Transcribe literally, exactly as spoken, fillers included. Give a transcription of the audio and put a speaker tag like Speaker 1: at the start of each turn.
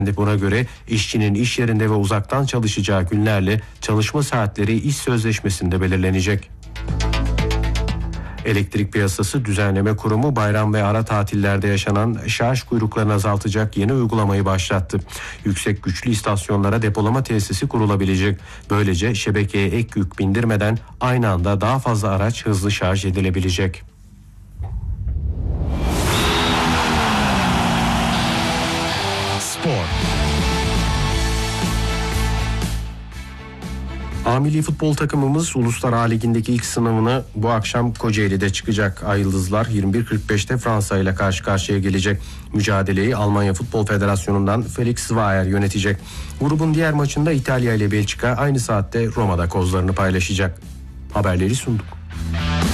Speaker 1: Buna göre işçinin iş yerinde ve uzaktan çalışacağı günlerle çalışma saatleri iş sözleşmesinde belirlenecek. Elektrik Piyasası Düzenleme Kurumu bayram ve ara tatillerde yaşanan şarj kuyruklarını azaltacak yeni uygulamayı başlattı. Yüksek güçlü istasyonlara depolama tesisi kurulabilecek. Böylece şebekeye ek yük bindirmeden aynı anda daha fazla araç hızlı şarj edilebilecek.
Speaker 2: Spor.
Speaker 1: A Milli Futbol takımımız Uluslar A Ligi'ndeki ilk sınavına bu akşam Kocaeli'de çıkacak. Ay Yıldızlar yirmi bir kırk beşte Fransa ile karşı karşıya gelecek. Mücadeleyi Almanya Futbol Federasyonu'ndan Felix Zweier yönetecek. Grubun diğer maçında İtalya ile Belçika aynı saatte Roma'da kozlarını paylaşacak. Haberleri sunduk.